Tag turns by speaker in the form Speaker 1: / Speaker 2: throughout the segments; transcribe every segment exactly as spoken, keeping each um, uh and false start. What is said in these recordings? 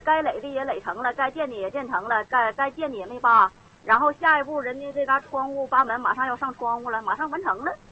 Speaker 1: 该垒的也垒成了，该建的也建成了，该该建的也没扒。然后下一步，人家这嘎窗户扒门马上要上窗户了，马上完成了。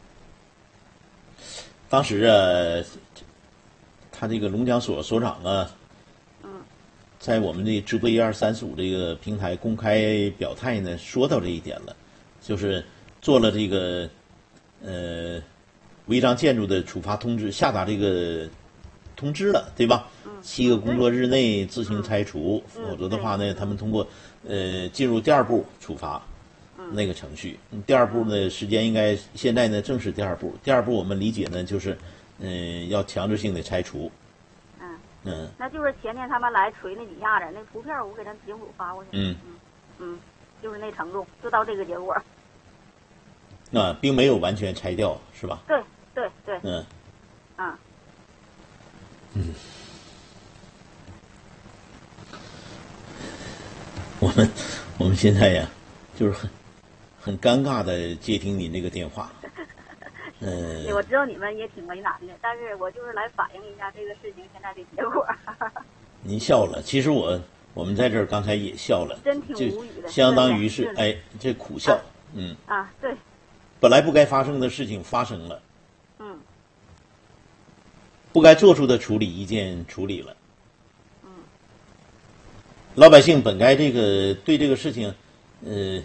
Speaker 2: 当时啊，他这个龙江所所长啊，
Speaker 1: 嗯，
Speaker 2: 在我们这直播一二三四五这个平台公开表态呢，说到这一点了，就是做了这个呃违章建筑的处罚通知，下达这个通知了，对吧？
Speaker 1: 嗯，
Speaker 2: 七个工作日内自行拆除，
Speaker 1: 嗯、
Speaker 2: 否则的话呢，他们通过呃进入第二步处罚。那个程序，第二步呢，时间应该现在呢正是第二步。第二步我们理解呢，就是嗯、呃、要强制性的拆除。
Speaker 1: 嗯
Speaker 2: 嗯，
Speaker 1: 那就是前天他们来锤那几下子，那图片我给咱警组发过去。
Speaker 2: 嗯
Speaker 1: 嗯嗯，就是那程度，就到这个结果。
Speaker 2: 那并没有完全拆掉，是吧？
Speaker 1: 对对对。
Speaker 2: 嗯。
Speaker 1: 啊。
Speaker 2: 嗯。我们我们现在呀，就是很。很尴尬的接听您这个电话，嗯、
Speaker 1: 呃，我知道你们也挺为难的，但是我就是来反映一下这个事情现在的结果。
Speaker 2: 您笑了，其实我我们在这儿刚才也笑了，
Speaker 1: 真挺无语的，
Speaker 2: 相当于是哎，这苦笑，啊、嗯
Speaker 1: 啊，对，
Speaker 2: 本来不该发生的事情发生了，
Speaker 1: 嗯，
Speaker 2: 不该做出的处理意见处理了，
Speaker 1: 嗯，
Speaker 2: 老百姓本该这个对这个事情，呃。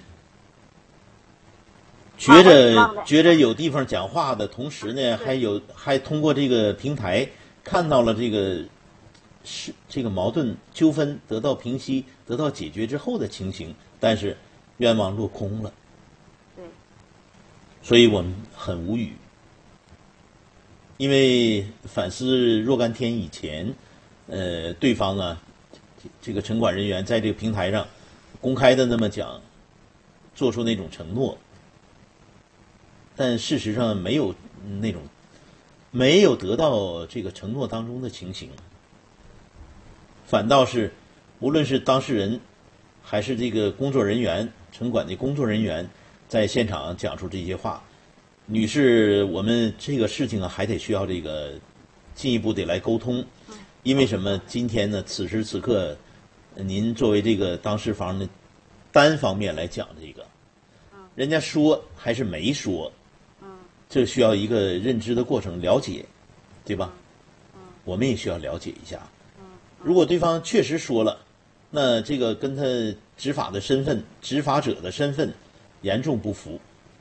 Speaker 2: 觉着觉着有地方讲话的同时呢，还有还通过这个平台看到了这个是这个矛盾纠纷得到平息、得到解决之后的情形，但是愿望落空了。
Speaker 1: 对，
Speaker 2: 所以我们很无语，因为反思若干天以前，呃，对方啊，这个城管人员在这个平台上公开的那么讲，做出那种承诺。但事实上没有那种没有得到这个承诺当中的情形，反倒是无论是当事人还是这个工作人员，城管的工作人员在现场讲出这些话，女士，我们这个事情啊还得需要这个进一步得来沟通，因为什么？今天呢，此时此刻，您作为这个当事方的单方面来讲这个，人家说还是没说？这需要一个认知的过程，了解，对吧？我们也需要了解一下。如果对方确实说了，那这个跟他执法的身份、执法者的身份严重不符，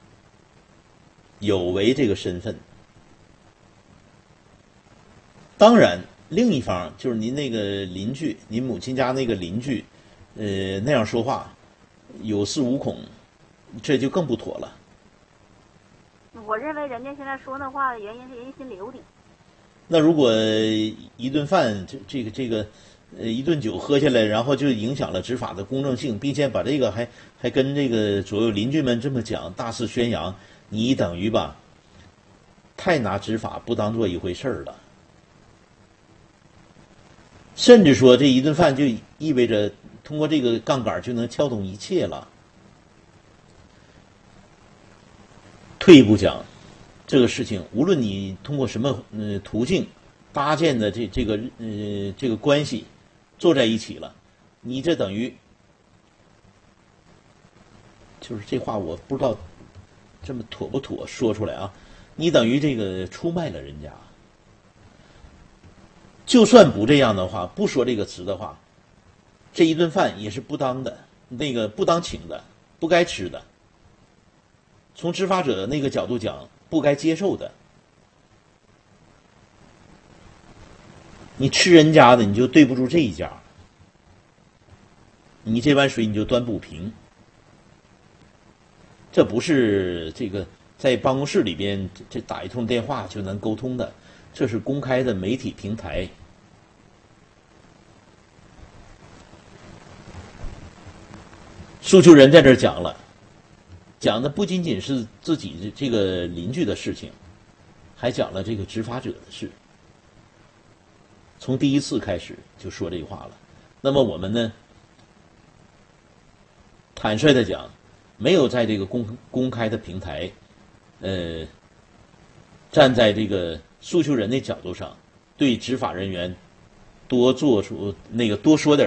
Speaker 2: 有违这个身份。当然，另一方就是您那个邻居，您母亲家那个邻居，呃，那样说话有恃无恐，这就更不妥了。
Speaker 1: 我认为人家现在说那话的原因是人家心里有底。
Speaker 2: 那如果一顿饭，这这个这个，呃，一顿酒喝下来，然后就影响了执法的公正性，并且把这个还还跟这个左右邻居们这么讲，大肆宣扬，你等于吧，太拿执法不当做一回事儿了。甚至说这一顿饭就意味着通过这个杠杆就能撬动一切了。退一步讲，这个事情无论你通过什么呃途径搭建的这这个呃这个关系坐在一起了，你这等于就是这话我不知道这么妥不妥说出来啊，你等于这个出卖了人家。就算不这样的话，不说这个词的话，这一顿饭也是不当的，那个不当请的，不该吃的。从执法者那个角度讲，不该接受的。你吃人家的，你就对不住这一家，你这碗水你就端不平。这不是这个在办公室里边这打一通电话就能沟通的，这是公开的媒体平台。诉求人在这儿讲了。讲的不仅仅是自己这个邻居的事情，还讲了这个执法者的事。从第一次开始就说这话了。那么我们呢，坦率的讲，没有在这个公公开的平台，呃，站在这个诉求人的角度上，对执法人员多做出那个多说点。